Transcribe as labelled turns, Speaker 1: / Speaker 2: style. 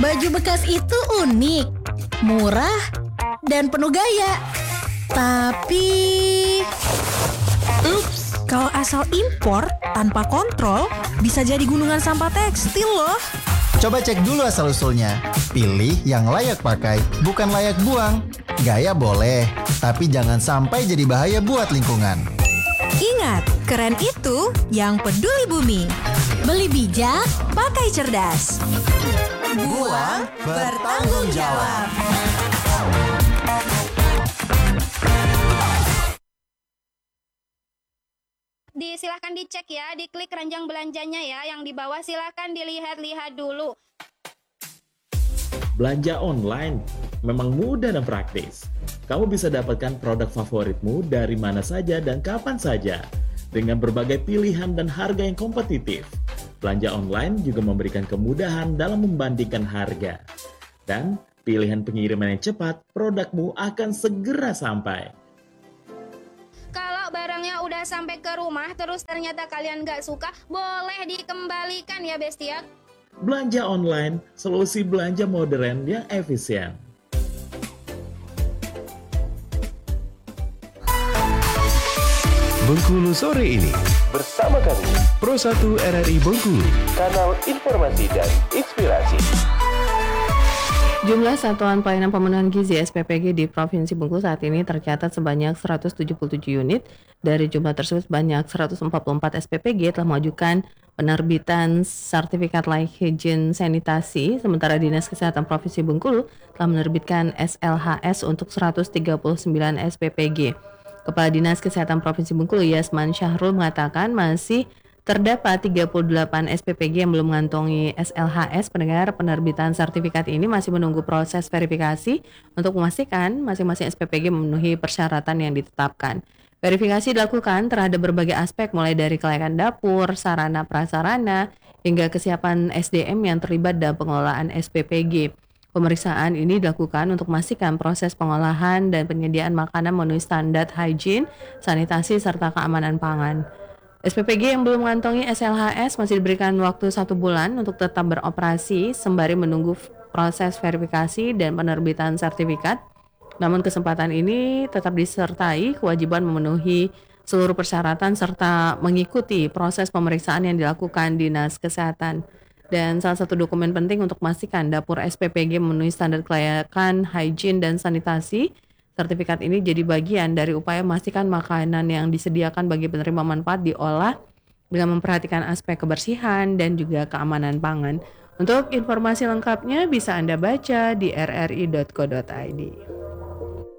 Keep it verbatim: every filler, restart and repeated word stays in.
Speaker 1: Baju bekas itu unik, murah, dan penuh gaya. Tapi...
Speaker 2: Ups, kalau asal impor tanpa kontrol, bisa jadi gunungan sampah tekstil loh.
Speaker 3: Coba cek dulu asal-usulnya. Pilih yang layak pakai, bukan layak buang. Gaya boleh, tapi jangan sampai jadi bahaya buat lingkungan.
Speaker 2: Ingat, keren itu yang peduli bumi.
Speaker 1: Beli bijak,
Speaker 2: Pakai cerdas.
Speaker 3: Buang bertanggung jawab.
Speaker 4: Di, silahkan dicek ya, diklik keranjang belanjanya ya. Yang di bawah silahkan dilihat-lihat dulu.
Speaker 5: Belanja online memang mudah dan praktis. Kamu bisa dapatkan produk favoritmu dari mana saja dan kapan saja dengan berbagai pilihan dan harga yang kompetitif. Belanja online juga memberikan kemudahan dalam membandingkan harga. Dan pilihan pengiriman yang cepat, produkmu akan segera sampai.
Speaker 4: Kalau barangnya udah sampai ke rumah terus ternyata kalian gak suka, boleh dikembalikan ya Bestiak.
Speaker 5: Belanja online, solusi belanja modern yang efisien.
Speaker 6: Bengkulu sore ini
Speaker 7: Bersama kami,
Speaker 6: Pro satu R R I Bengkulu,
Speaker 7: kanal informasi dan inspirasi.
Speaker 8: Jumlah satuan pelayanan pemenuhan gizi S P P G di Provinsi Bengkulu saat ini tercatat sebanyak seratus tujuh puluh tujuh unit. Dari jumlah tersebut sebanyak seratus empat puluh empat S P P G telah mengajukan penerbitan sertifikat layak hygiene sanitasi, sementara Dinas Kesehatan Provinsi Bengkulu telah menerbitkan S L H S untuk seratus tiga puluh sembilan S P P G. Kepala Dinas Kesehatan Provinsi Bengkulu Yasman Syahrul mengatakan masih terdapat tiga puluh delapan S P P G yang belum mengantongi S L H S. Pendengar, penerbitan sertifikat ini masih menunggu proses verifikasi untuk memastikan masing-masing S P P G memenuhi persyaratan yang ditetapkan. Verifikasi dilakukan terhadap berbagai aspek mulai dari kelayakan dapur, sarana prasarana, hingga kesiapan S D M yang terlibat dalam pengelolaan S P P G. Pemeriksaan ini dilakukan untuk memastikan proses pengolahan dan penyediaan makanan memenuhi standar hygiene, sanitasi, serta keamanan pangan. S P P G yang belum mengantongi S L H S masih diberikan waktu satu bulan untuk tetap beroperasi sembari menunggu proses verifikasi dan penerbitan sertifikat. Namun kesempatan ini tetap disertai kewajiban memenuhi seluruh persyaratan serta mengikuti proses pemeriksaan yang dilakukan Dinas Kesehatan. Dan salah satu dokumen penting untuk memastikan dapur S P P G memenuhi standar kelayakan, hygiene, dan sanitasi. Sertifikat ini jadi bagian dari upaya memastikan makanan yang disediakan bagi penerima manfaat diolah dengan memperhatikan aspek kebersihan dan juga keamanan pangan. Untuk informasi lengkapnya bisa Anda baca di r r i dot co dot i d.